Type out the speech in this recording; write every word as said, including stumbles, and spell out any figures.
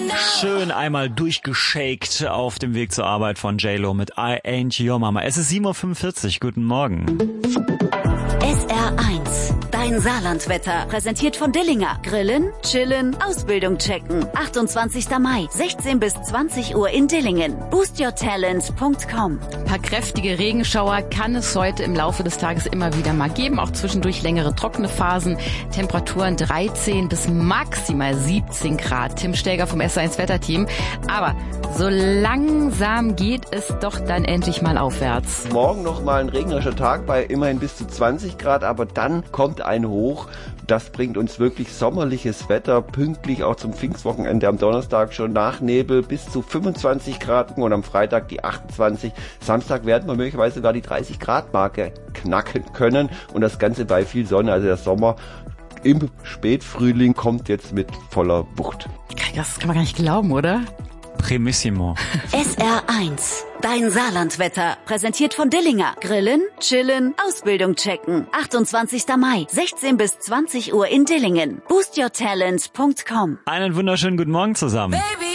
Schön einmal durchgeschakt auf dem Weg zur Arbeit von J-Lo mit I Ain't Your Mama. Es ist sieben Uhr fünfundvierzig. Guten Morgen. S R eins. Dein Saarlandwetter. Präsentiert von Dillinger. Grillen, chillen, Ausbildung checken. achtundzwanzigster Mai, sechzehn bis zwanzig Uhr in Dillingen. boost your talent punkt com. Ein paar kräftige Regenschauer kann es heute im Laufe des Tages immer wieder mal geben. Auch zwischendurch längere trockene Phasen. Temperaturen dreizehn bis maximal siebzehn Grad. Tim Stäger vom S R eins Wetterteam. Aber so langsam geht es doch dann endlich mal aufwärts. Morgen noch mal ein regnerischer Tag bei immerhin bis zu zwanzig Grad, aber dann kommt ein Hoch. Das bringt uns wirklich sommerliches Wetter, pünktlich auch zum Pfingstwochenende am Donnerstag schon nach Nebel bis zu fünfundzwanzig Grad und am Freitag die achtundzwanzig. Samstag werden wir möglicherweise sogar die dreißig Grad Marke knacken können und das Ganze bei viel Sonne. Also der Sommer im Spätfrühling kommt jetzt mit voller Wucht. Das kann man gar nicht glauben, oder? Primissimo. S R eins. Dein Saarlandwetter. Präsentiert von Dillinger. Grillen, chillen, Ausbildung checken. achtundzwanzigster Mai, sechzehn bis zwanzig Uhr in Dillingen. boost your talent punkt com. Einen wunderschönen guten Morgen zusammen. Baby.